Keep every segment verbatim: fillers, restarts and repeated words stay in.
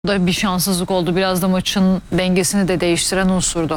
da bir şanssızlık oldu. Biraz da maçın dengesini de değiştiren unsurdu.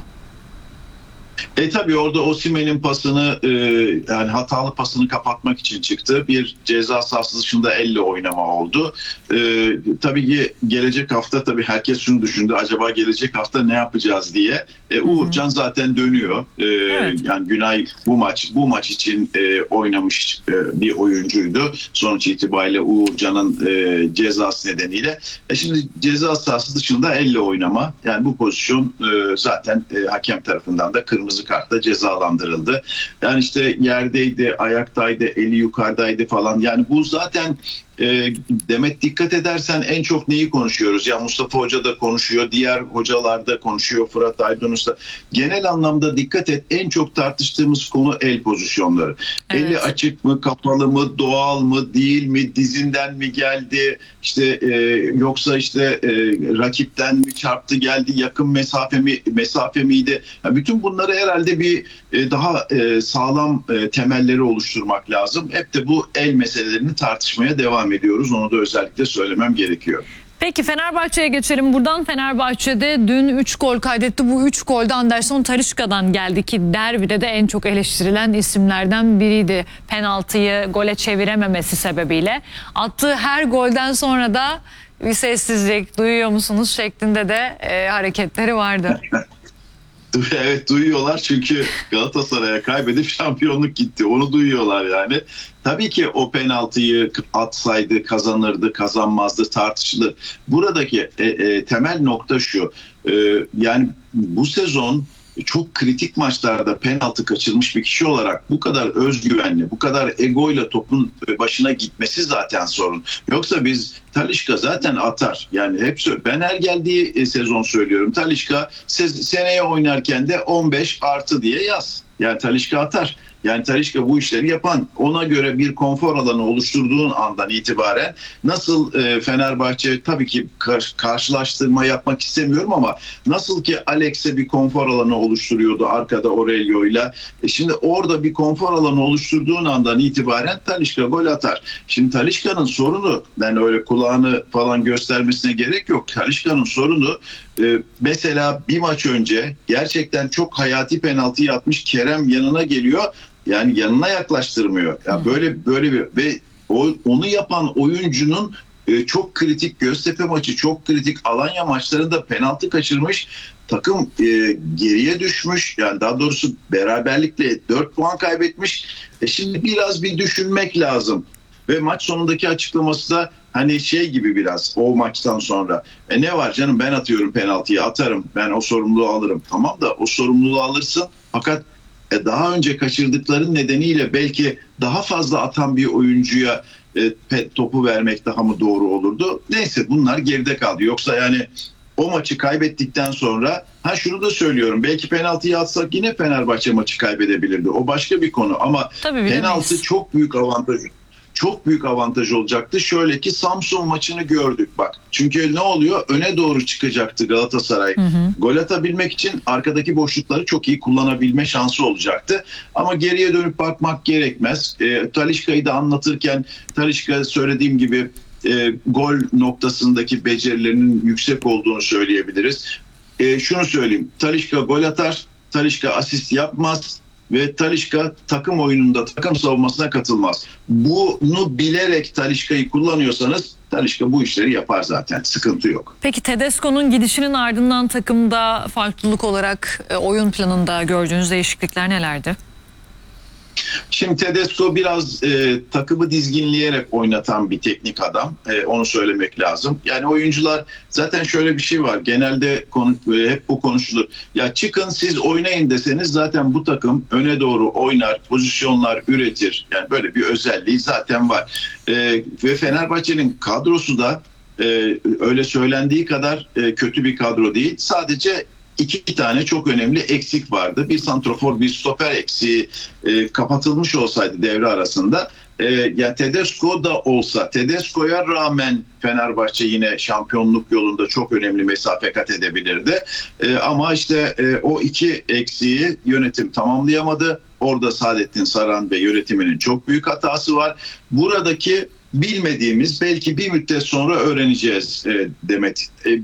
E tabii orada Osimhen'in pasını e, yani hatalı pasını kapatmak için çıktı. Bir ceza sahası dışında elle oynama oldu. E, tabii ki gelecek hafta tabii herkes şunu düşündü. Acaba gelecek hafta ne yapacağız diye. E, Uğurcan zaten dönüyor. E, Evet. Yani Günay bu maç bu maç için e, oynamış e, bir oyuncuydu. Sonuç itibariyle Uğurcan'ın e, cezası nedeniyle. E şimdi ceza sahası dışında elle oynama. Yani bu pozisyon e, zaten e, hakem tarafından da kırmızı kartla cezalandırıldı. Yani işte yerdeydi, ayaktaydı, eli yukarıdaydı falan. Yani bu zaten e, Demet dikkat edersen en çok neyi konuşuyoruz? Ya Mustafa Hoca da konuşuyor, diğer hocalar da konuşuyor, Fırat Aydınus da. Genel anlamda dikkat et, en çok tartıştığımız konu el pozisyonları. Evet. Eli açık mı, kapalı mı, doğal mı, değil mi, dizinden mi geldi, işte e, yoksa işte e, rakipten mi çarptı geldi, yakın mesafe mi, mesafe miydi? Yani bütün bunları herhalde bir e, daha e, sağlam e, temelleri oluşturmak lazım. Hep de bu el meselelerini tartışmaya devam ediyoruz. Onu da özellikle söylemem gerekiyor. Peki Fenerbahçe'ye geçelim. Buradan Fenerbahçe'de dün üç gol kaydetti. Bu üç golde Anderson Talisca'dan geldi ki derbide de en çok eleştirilen isimlerden biriydi. Penaltıyı gole çevirememesi sebebiyle. Attığı her golden sonra da bir sessizlik, duyuyor musunuz şeklinde de e, hareketleri vardı. Evet, duyuyorlar çünkü Galatasaray'a kaybedip şampiyonluk gitti. Onu duyuyorlar yani. Tabii ki o penaltıyı atsaydı kazanırdı, kazanmazdı tartışılır. Buradaki e, e, temel nokta şu. E, yani bu sezon çok kritik maçlarda penaltı kaçırmış bir kişi olarak bu kadar özgüvenli, bu kadar egoyla topun başına gitmesi zaten sorun. Yoksa biz Talisca zaten atar. Yani hep ben her geldiği sezon söylüyorum. Talisca seneye oynarken de on beş artı diye yaz. Yani Talisca atar. Yani Talisca bu işleri yapan, ona göre bir konfor alanı oluşturduğun andan itibaren nasıl e, Fenerbahçe, tabii ki kar, karşılaştırma yapmak istemiyorum ama nasıl ki Alex'e bir konfor alanı oluşturuyordu arkada Aurelio'yla. E şimdi orada bir konfor alanı oluşturduğun andan itibaren Talisca gol atar. Şimdi Talisca'nın sorunu, yani öyle kulağını falan göstermesine gerek yok. Talisca'nın sorunu e, mesela bir maç önce gerçekten çok hayati penaltıyı atmış Kerem yanına geliyor. Yani yanına yaklaştırmıyor. Yani böyle böyle bir ve o, onu yapan oyuncunun e, çok kritik Göztepe maçı, çok kritik Alanya maçlarında penaltı kaçırmış. Takım e, geriye düşmüş. Yani daha doğrusu beraberlikle dört puan kaybetmiş. E şimdi biraz bir düşünmek lazım. Ve maç sonundaki açıklaması da hani şey gibi biraz o maçtan sonra. E ne var canım, ben atıyorum penaltıyı, atarım. Ben o sorumluluğu alırım. Tamam da o sorumluluğu alırsın. Fakat daha önce kaçırdıkların nedeniyle belki daha fazla atan bir oyuncuya e, topu vermek daha mı doğru olurdu? Neyse, bunlar geride kaldı. Yoksa yani o maçı kaybettikten sonra, ha şunu da söylüyorum, belki penaltıyı atsak yine Fenerbahçe maçı kaybedebilirdi. O başka bir konu ama Tabii, penaltı çok büyük avantaj. Çok büyük avantaj olacaktı. Şöyle ki Samsun maçını gördük bak. Çünkü ne oluyor? Öne doğru çıkacaktı Galatasaray. Hı hı. Gol atabilmek için arkadaki boşlukları çok iyi kullanabilme şansı olacaktı. Ama geriye dönüp bakmak gerekmez. E, Talisca'yı da anlatırken Talisca söylediğim gibi e, gol noktasındaki becerilerinin yüksek olduğunu söyleyebiliriz. E, şunu söyleyeyim. Talisca gol atar. Talisca asist yapmaz. Ve Talisca takım oyununda, takım savunmasına katılmaz. Bunu bilerek Talisca'yı kullanıyorsanız Talisca bu işleri yapar zaten. Sıkıntı yok. Peki Tedesco'nun gidişinin ardından takımda farklılık olarak e, oyun planında gördüğünüz değişiklikler nelerdi? Şimdi Tedesco biraz e, takımı dizginleyerek oynatan bir teknik adam. E, onu söylemek lazım. Yani oyuncular, zaten şöyle bir şey var. Genelde konu, e, hep bu konuşulur. Ya çıkın siz oynayın deseniz zaten bu takım öne doğru oynar, pozisyonlar üretir. Yani böyle bir özelliği zaten var. E, ve Fenerbahçe'nin kadrosu da e, öyle söylendiği kadar e, kötü bir kadro değil. Sadece İki tane çok önemli eksik vardı. Bir santrafor, bir stoper eksiği e, kapatılmış olsaydı devre arasında, e, ya Tedesco da olsa, Tedesco'ya rağmen Fenerbahçe yine şampiyonluk yolunda çok önemli mesafe kat edebilirdi. E, ama işte e, o iki eksiği yönetim tamamlayamadı. Orada Saadettin Saran ve yönetiminin çok büyük hatası var. Buradaki bilmediğimiz, belki bir müddet sonra öğreneceğiz e, Demet. E,